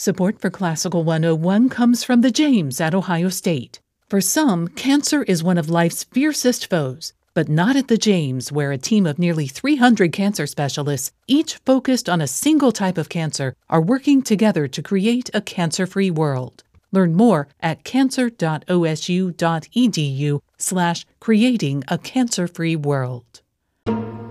Support for Classical 101 comes from the James at Ohio State. For some, cancer is one of life's fiercest foes, but not at the James, where a team of nearly 300 cancer specialists, each focused on a single type of cancer, are working together to create a cancer-free world. Learn more at cancer.osu.edu/creating a cancer-free world.